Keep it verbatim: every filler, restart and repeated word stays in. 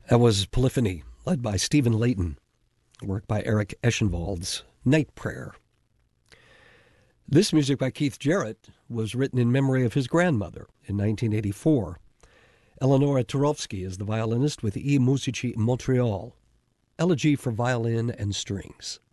That was Polyphony, led by Stephen Layton, work by Eric Eschenwald's Night Prayer. This music by Keith Jarrett was written in memory of his grandmother in nineteen eighty-four. Eleonora Turovsky is the violinist with I Musici Montreal, Elegy for Violin and Strings.